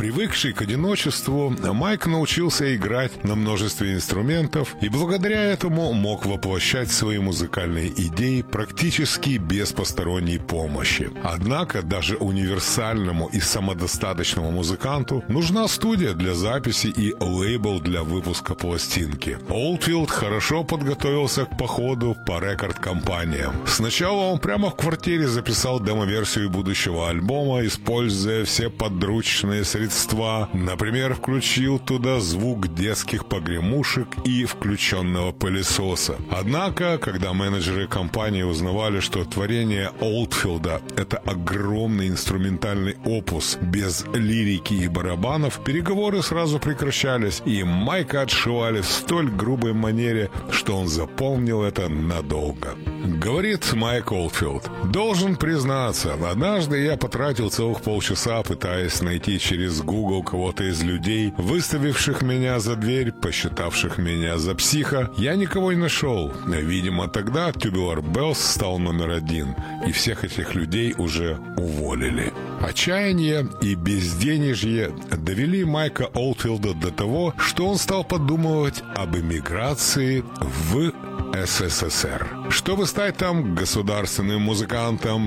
Привыкший к одиночеству, Майк научился играть на множестве инструментов и благодаря этому мог воплощать свои музыкальные идеи практически без посторонней помощи. Однако даже универсальному и самодостаточному музыканту нужна студия для записи и лейбл для выпуска пластинки. Олдфилд хорошо подготовился к походу по рекорд-компаниям. Сначала он прямо в квартире записал демо-версию будущего альбома, используя все подручные средства. Например, включил туда звук детских погремушек и включенного пылесоса. Однако, когда менеджеры компании узнавали, что творение Олдфилда — это огромный инструментальный опус без лирики и барабанов, переговоры сразу прекращались, и Майка отшивали в столь грубой манере, что он запомнил это надолго. Говорит Майк Олдфилд: «Должен признаться, однажды я потратил целых полчаса, пытаясь найти через Google кого-то из людей, выставивших меня за дверь, посчитавших меня за психа. Я никого не нашел. Видимо, тогда Tubular Bells стал номер один, и всех этих людей уже уволили». Отчаяние и безденежье довели Майка Олдфилда до того, что он стал подумывать об эмиграции в СССР. Чтобы стать там государственным музыкантом,